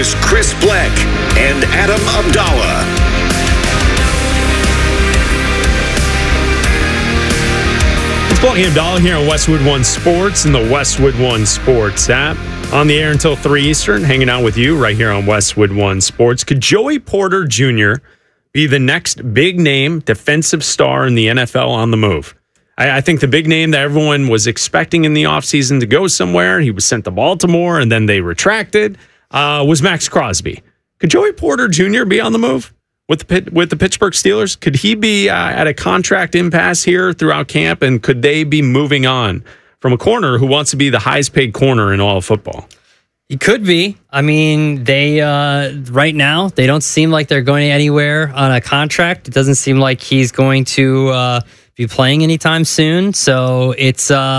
Here's Chris Bleck and Adam Abdallah. It's Bleck and Abdallah here on Westwood One Sports and the Westwood One Sports app. On the air until 3 Eastern, hanging out with you right here on Westwood One Sports. Could Joey Porter Jr. be the next big name defensive star in the NFL on the move? I think the big name that everyone was expecting in the offseason to go somewhere, he was sent to Baltimore and then they retracted, was Max Crosby. Could Joey Porter Jr. be on the move with the Pittsburgh Steelers? Could he be at a contract impasse here throughout camp, and could they be moving on from a corner who wants to be the highest paid corner in all of football? He could be. I mean, they right now, they don't seem like they're going anywhere on a contract. It doesn't seem like he's going to be playing anytime soon. So it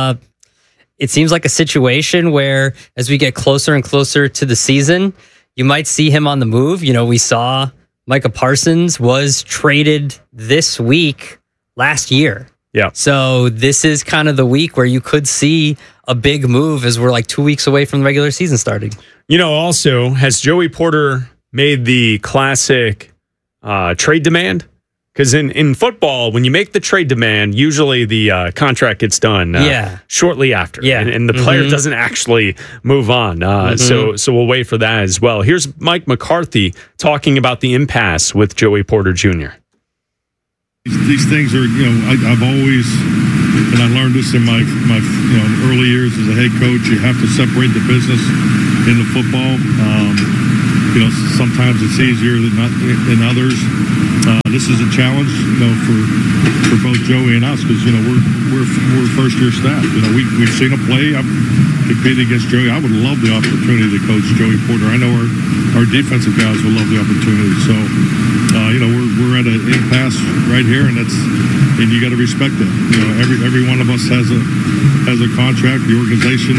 seems like a situation where as we get closer and closer to the season, you might see him on the move. You know, we saw Micah Parsons was traded this week last year. Yeah. So this is kind of the week where you could see a big move as we're like 2 weeks away from the regular season starting. You know, also, has Joey Porter made the classic trade demand? Because in football, when you make the trade demand, usually the contract gets done shortly after. Yeah. And the player doesn't actually move on. So we'll wait for that as well. Here's Mike McCarthy talking about the impasse with Joey Porter Jr. These things are, I've always, and I learned this in my early years as a head coach, you have to separate the business in the football. Sometimes it's easier than others. This is a challenge, for both Joey and us, because we're first year staff. We've seen him play. I've competed against Joey. I would love the opportunity to coach Joey Porter. I know our defensive guys will love the opportunity. So, we're at an impasse right here, and you got to respect that. Every one of us has a contract. The organization,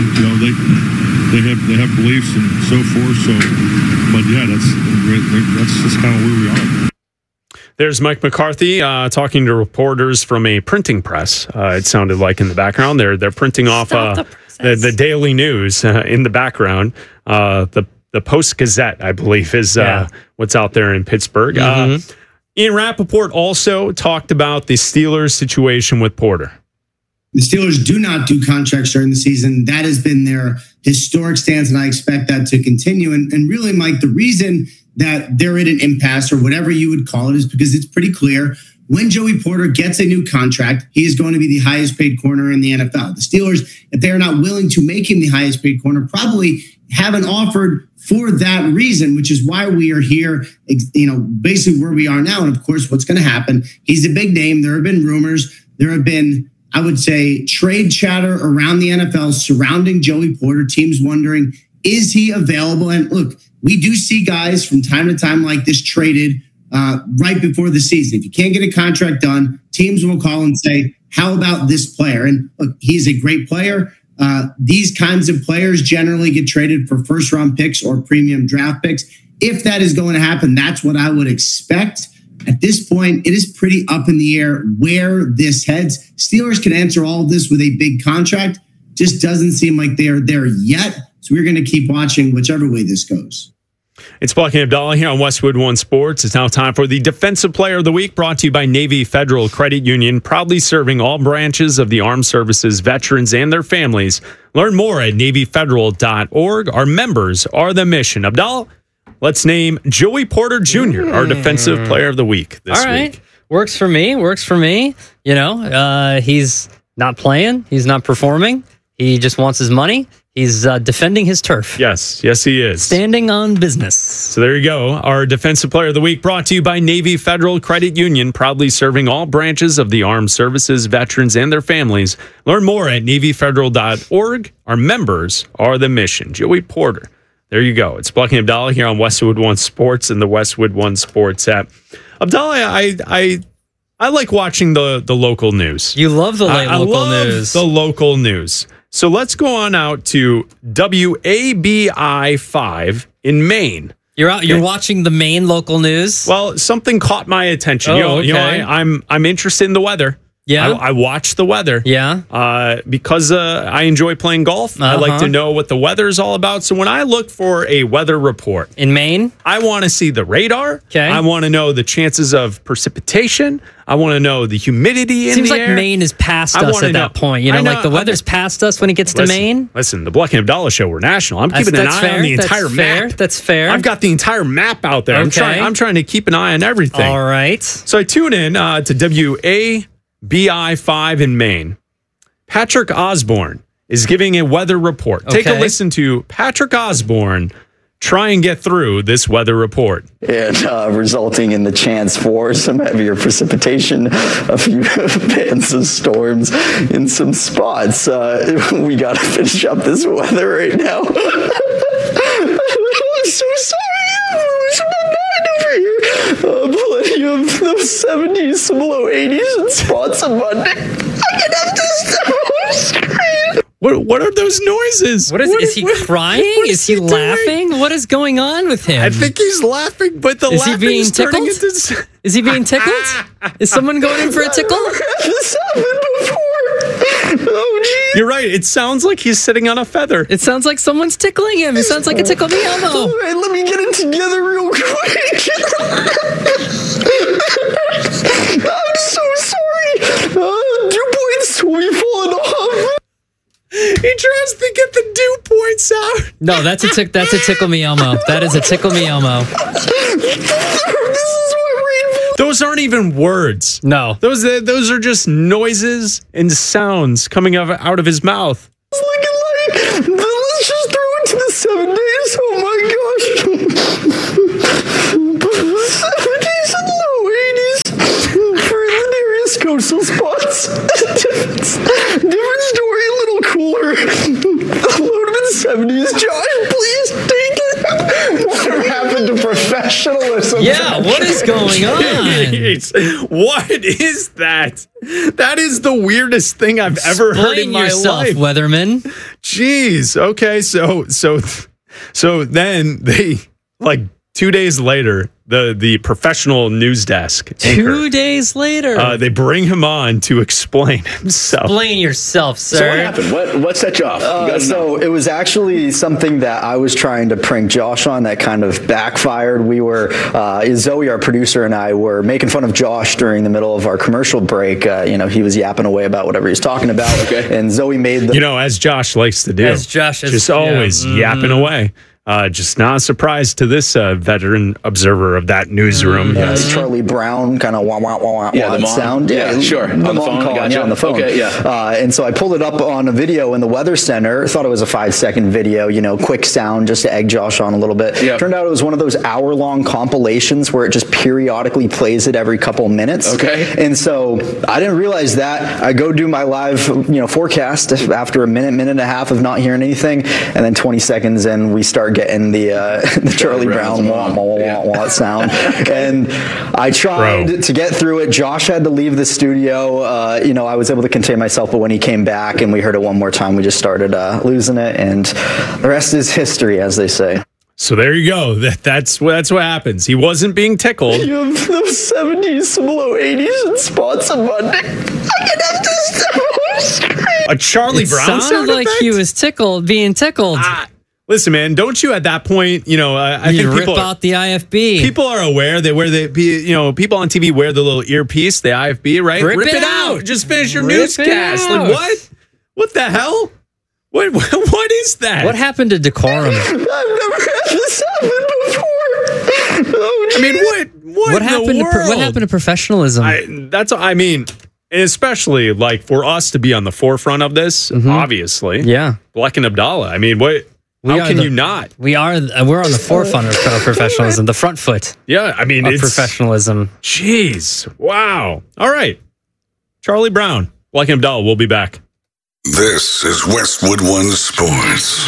they have beliefs and so forth. So, but yeah, that's just kind of where we are. There's Mike McCarthy talking to reporters from a printing press. It sounded like in the background. They're printing off the Daily News in the background. The Post-Gazette, I believe, is what's out there in Pittsburgh. Ian Rappaport also talked about the Steelers' situation with Porter. The Steelers do not do contracts during the season. That has been their historic stance, and I expect that to continue. And really, Mike, the reason that they're in an impasse, or whatever you would call it, is because it's pretty clear when Joey Porter gets a new contract, he is going to be the highest paid corner in the NFL. The Steelers, if they are not willing to make him the highest paid corner, probably haven't offered for that reason, which is why we are here, basically where we are now. And of course, what's going to happen, he's a big name. There have been rumors. There have been, I would say, trade chatter around the NFL surrounding Joey Porter, teams wondering, is he available? And look, we do see guys from time to time like this traded right before the season. If you can't get a contract done, teams will call and say, how about this player? And look, he's a great player. These kinds of players generally get traded for first-round picks or premium draft picks. If that is going to happen, that's what I would expect. At this point, it is pretty up in the air where this heads. Steelers can answer all of this with a big contract. Just doesn't seem like they are there yet. So we're going to keep watching whichever way this goes. It's Bleck and Abdallah here on Westwood One Sports. It's now time for the Defensive Player of the Week, brought to you by Navy Federal Credit Union, proudly serving all branches of the armed services, veterans, and their families. Learn more at NavyFederal.org. Our members are the mission. Abdallah, let's name Joey Porter Jr., our Defensive Player of the Week this week. Works for me. He's not playing. He's not performing. He just wants his money. He's defending his turf. Yes, he is. Standing on business. So there you go. Our Defensive Player of the Week, brought to you by Navy Federal Credit Union, proudly serving all branches of the armed services, veterans, and their families. Learn more at NavyFederal.org. Our members are the mission. Joey Porter. There you go. It's Bleck and Abdallah here on Westwood One Sports and the Westwood One Sports app. Abdallah, I like watching the local news. You love the local news. The local news. So let's go on out to WABI 5 in Maine. You're watching the Maine local news? Well, something caught my attention. Okay. I'm interested in the weather. Yeah. I watch the weather. Yeah. Because I enjoy playing golf. I like to know what the weather is all about. So when I look for a weather report in Maine, I want to see the radar. Okay. I want to know the chances of precipitation. I want to know the humidity in Seems the like air. Maine is past us at that point. You know, like the weather's past us when it gets to Maine. Listen, the Black and Abdallah show, we're national. I'm keeping an eye on the entire map. That's fair. I've got the entire map out there. Okay. I'm trying to keep an eye on everything. All right. So I tune in to WABI5 in Maine. Patrick Osborne is giving a weather report. Take a listen to Patrick Osborne try and get through this weather report. And resulting in the chance for some heavier precipitation, a few bands of storms in some spots. We got to finish up this weather right now. I'm so sorry. I'm losing my mind over here. Plenty of those 70s, some low 80s, and spots on Monday. I can have this on screen. What are those noises? Is he crying? Is he laughing? What is going on with him? I think he's laughing, but the laughing is turning into... Is he being tickled? Is someone going in for a tickle? This happened before. Oh, geez. You're right. It sounds like he's sitting on a feather. It sounds like someone's tickling him. It sounds like a tickle me elmo. All right, let me get it together real quick. I'm so sorry. Dew points will be falling off. He tries to get the dew points out. No, that's a tickle me elmo. That is a tickle me elmo. Those aren't even words. No. Those are just noises and sounds coming out of his mouth. It's looking like, let's just throw it to the 7 days. Oh my gosh. 70s and low 80s for Linares coastal spots. Different story, a little cooler. Low to the 70s. Josh, please take it. What happened to professionalism? Yeah, what is going on? What is that? That is the weirdest thing I've ever heard in my life. Weatherman. Jeez. Okay, so then they 2 days later, the professional news desk anchor, 2 days later, they bring him on to explain himself. Explain yourself, sir. So what happened? What set you off? So it was actually something that I was trying to prank Josh on that kind of backfired. We were, Zoe, our producer, and I were making fun of Josh during the middle of our commercial break. He was yapping away about whatever he was talking about. Okay. And Zoe made the... as Josh likes to do. As Josh is... Just always yapping away. Just not a surprise to this veteran observer of that newsroom. Yes. Charlie Brown kind of wah wah wah wah sound. Yeah, sure. The on the mom phone. calling, Gotcha. on the phone. Okay, yeah. And so I pulled it up on a video in the Weather Center. Thought it was a 5-second video, quick sound just to egg Josh on a little bit. Yeah. Turned out it was one of those hour-long compilations where it just periodically plays it every couple minutes. Okay. And so I didn't realize that. I go do my live, forecast after a minute and a half of not hearing anything, and then 20 seconds in, we start getting the Charlie Brown wah wah wah sound. And I tried to get through it. Josh had to leave the studio. I was able to contain myself, but when he came back and we heard it one more time, we just started losing it, and the rest is history, as they say. So there you go. That's what happens. He wasn't being tickled. You have those 70s, some low 80s, and spots on Monday. I can have this on screen. A Charlie Brown sounded sound like effect? he was being tickled. Listen, man, don't you at that point, I think rip people out the IFB. People are aware they wear people on TV wear the little earpiece, the IFB, right? Rip it out. Just finish your Rip newscast. it out. Like what? What the hell? What is that? What happened to decorum? I've never had this happen before. Oh, I mean, what happened to what happened to professionalism? And especially for us to be on the forefront of this, obviously. Yeah. Black and Abdallah. I mean, how can you not? We're on the forefront of professionalism, the front foot. Yeah, I mean, of it's professionalism. Jeez. Wow. All right. Charlie Brown, Black and Abdallah, we'll be back. This is Westwood One Sports.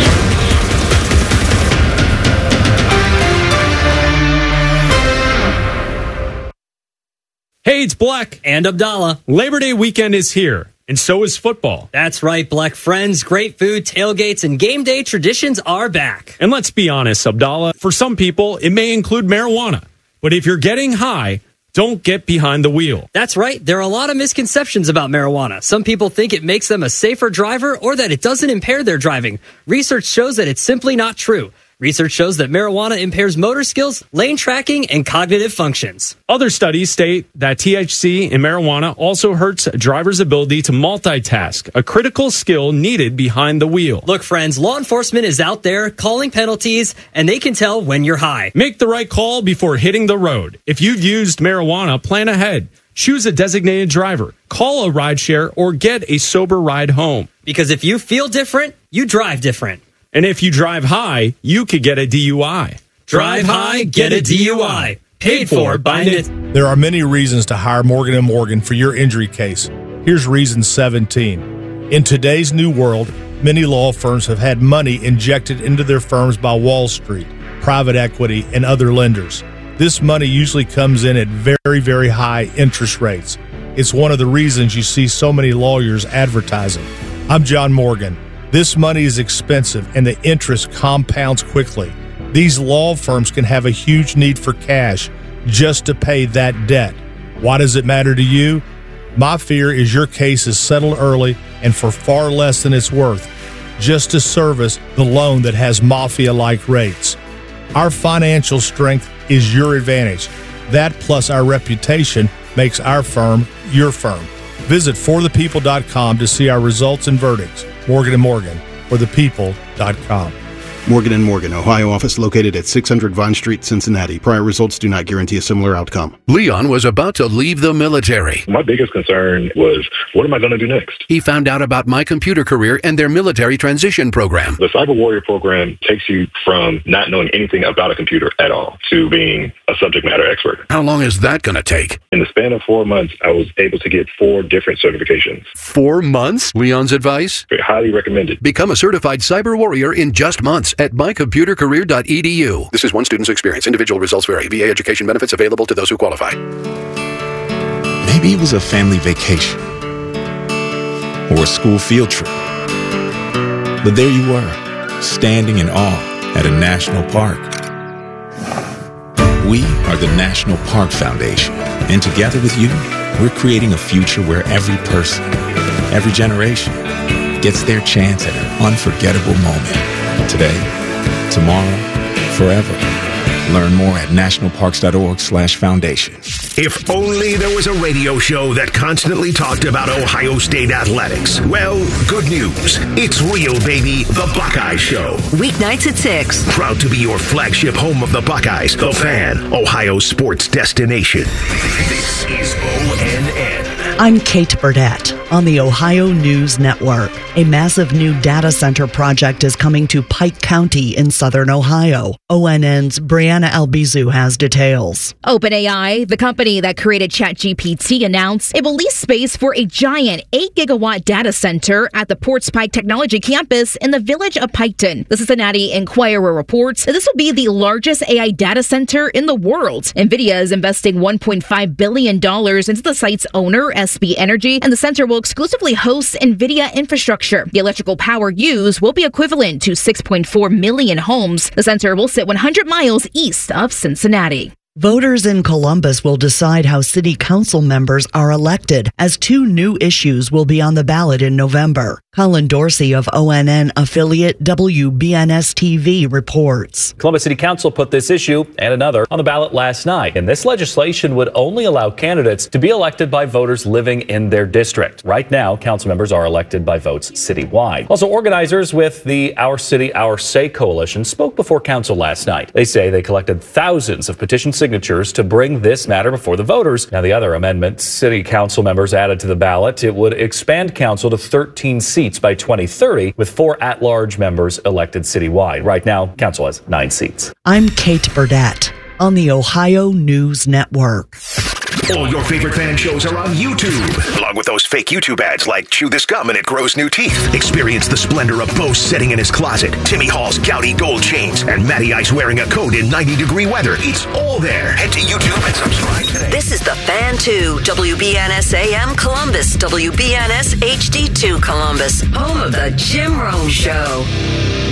Hey, it's Black and Abdallah. Labor Day weekend is here, and so is football. That's right, Black friends. Great food, tailgates, and game day traditions are back. And let's be honest, Abdallah, for some people, it may include marijuana. But if you're getting high, Don't get behind the wheel. That's right. There are a lot of misconceptions about marijuana. Some people think it makes them a safer driver or that it doesn't impair their driving. Research shows that it's simply not true. Research shows that marijuana impairs motor skills, lane tracking, and cognitive functions. Other studies state that THC in marijuana also hurts a driver's ability to multitask, a critical skill needed behind the wheel. Look, friends, law enforcement is out there calling penalties, and they can tell when you're high. Make the right call before hitting the road. If you've used marijuana, plan ahead. Choose a designated driver, call a rideshare, or get a sober ride home. Because if you feel different, you drive different. And if you drive high, you could get a DUI. Drive high, get a DUI. Paid for by NHTSA. There are many reasons to hire Morgan & Morgan for your injury case. Here's reason 17. In today's new world, many law firms have had money injected into their firms by Wall Street, private equity, and other lenders. This money usually comes in at very, very high interest rates. It's one of the reasons you see so many lawyers advertising. I'm John Morgan. This money is expensive and the interest compounds quickly. These law firms can have a huge need for cash just to pay that debt. Why does it matter to you? My fear is your case is settled early and for far less than it's worth, just to service the loan that has mafia-like rates. Our financial strength is your advantage. That plus our reputation makes our firm your firm. Visit forthepeople.com to see our results and verdicts. Morgan & Morgan, forthepeople.com. Morgan & Morgan, Ohio office located at 600 Vine Street, Cincinnati. Prior results do not guarantee a similar outcome. Leon was about to leave the military. My biggest concern was, what am I going to do next? He found out about My Computer Career and their military transition program. The Cyber Warrior program takes you from not knowing anything about a computer at all to being a subject matter expert. How long is that going to take? In the span of 4 months, I was able to get 4 different certifications. 4 months? Leon's advice? Highly recommended. Become a certified cyber warrior in just months at mycomputercareer.edu. This is one student's experience. Individual results vary. VA education benefits available to those who qualify. Maybe it was a family vacation or a school field trip. But there you were, standing in awe at a national park. We are the National Park Foundation, and together with you, we're creating a future where every person, every generation, gets their chance at an unforgettable moment. Today, tomorrow, forever. Learn more at nationalparks.org/foundation. If only there was a radio show that constantly talked about Ohio State athletics. Well, good news. It's real, baby. The Buckeye Show. Weeknights at 6. Proud to be your flagship home of the Buckeyes, The Fan, Ohio sports destination. This is ONN. I'm Kate Burdett on the Ohio News Network. A massive new data center project is coming to Pike County in southern Ohio. ONN's Brianna Albizu has details. OpenAI, the company that created ChatGPT, announced it will lease space for a giant 8-gigawatt data center at the Ports Pike Technology Campus in the village of Piketon. The Cincinnati Enquirer reports that this will be the largest AI data center in the world. NVIDIA is investing $1.5 billion into the site's owner, SB Energy, and the center will exclusively host NVIDIA infrastructure. The electrical power used will be equivalent to 6.4 million homes. The center will sit 100 miles east of Cincinnati. Voters in Columbus will decide how city council members are elected, as 2 new issues will be on the ballot in November. Colin Dorsey of ONN affiliate WBNS-TV reports. Columbus City Council put this issue and another on the ballot last night, and this legislation would only allow candidates to be elected by voters living in their district. Right now, council members are elected by votes citywide. Also, organizers with the Our City, Our Say coalition spoke before council last night. They say they collected thousands of petition signatures to bring this matter before the voters. Now, the other amendment city council members added to the ballot, it would expand council to 13 seats by 2030, with 4 at-large members elected citywide. Right now, council has 9 seats. I'm Kate Burdett on the Ohio News Network. All your favorite fan shows are on YouTube, along with those fake YouTube ads like Chew This Gum and It Grows New Teeth. Experience the splendor of Bo sitting in his closet, Timmy Hall's gouty gold chains, and Matty Ice wearing a coat in 90-degree weather. It's all there. Head to YouTube and subscribe today. This is The Fan 2, WBNS AM Columbus, WBNS HD2 Columbus, home of the Jim Rome Show.